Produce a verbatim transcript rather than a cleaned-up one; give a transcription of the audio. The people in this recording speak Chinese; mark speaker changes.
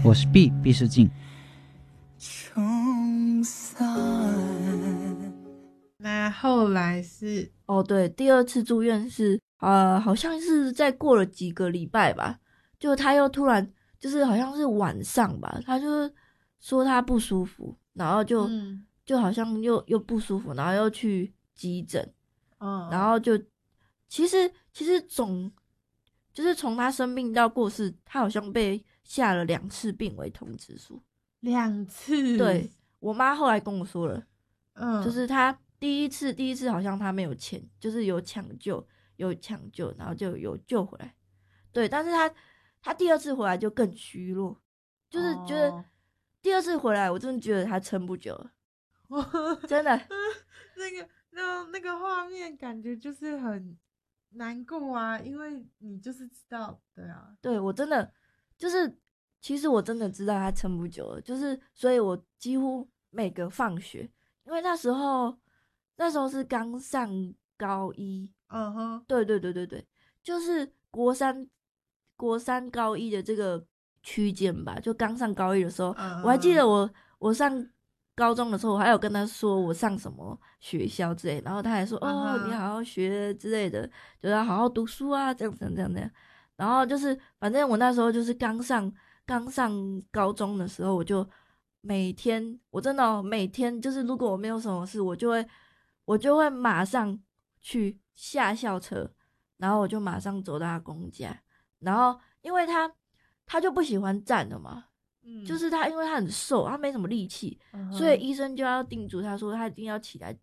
Speaker 1: 我是 B 毕世静。
Speaker 2: 那后来是
Speaker 3: 哦，对，第二次住院是呃，好像是在过了几个礼拜吧，就他又突然就是好像是晚上吧，他就说他不舒服，然后就、嗯、就好像又又不舒服，然后又去急诊，
Speaker 2: 嗯，
Speaker 3: 然后就其实其实总就是从他生病到过世，他好像被下了两次病危通知书，
Speaker 2: 两次。
Speaker 3: 对，我妈后来跟我说了，
Speaker 2: 嗯，
Speaker 3: 就是他第一次第一次好像他没有钱，就是有抢救有抢救，然后就有救回来，对，但是他他第二次回来就更虚弱，就是觉得第二次回来我真的觉得他撑不久了，真的
Speaker 2: 那个那那个画面感觉就是很难过啊，因为你就是知道，对啊，
Speaker 3: 对，我真的就是其实我真的知道他撑不久了，就是所以我几乎每个放学，因为那时候那时候是刚上高一，
Speaker 2: 嗯哼，
Speaker 3: 对对对对对，就是国三国三高一的这个区间吧，就刚上高一的时候，
Speaker 2: 嗯
Speaker 3: 我还记得我我上高中的时候，我还有跟他说我上什么学校之类，然后他还说、
Speaker 2: 嗯、
Speaker 3: 哦，你好好学之类的，就要好好读书啊，这样这样这样这样。然后就是反正我那时候就是刚上刚上高中的时候，我就每天我真的、哦、每天就是如果我没有什么事，我就会我就会马上去下校车，然后我就马上走到他公家，然后因为他他就不喜欢站了嘛。嗯、就是他，因为他很瘦，他没什么力气，嗯、所以医生就要叮嘱他说，他一定要起来